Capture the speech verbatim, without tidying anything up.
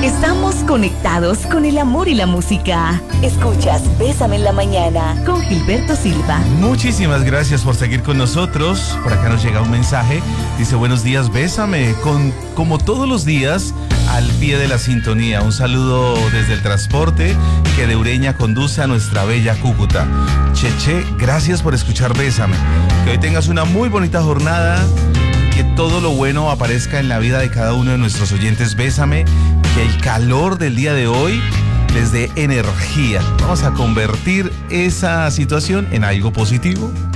Estamos conectados con el amor y la música. Escuchas Bésame en la Mañana con Gilberto Silva. Muchísimas gracias por seguir con nosotros. Por acá nos llega un mensaje. Dice, buenos días, Bésame. Con, como todos los días, al pie de la sintonía. Un saludo desde el transporte que de Ureña conduce a nuestra bella Cúcuta. Cheche, gracias por escuchar Bésame. Que hoy tengas una muy bonita jornada. Que todo lo bueno aparezca en la vida de cada uno de nuestros oyentes. Bésame. Que el calor del día de hoy les dé energía. Vamos a convertir esa situación en algo positivo.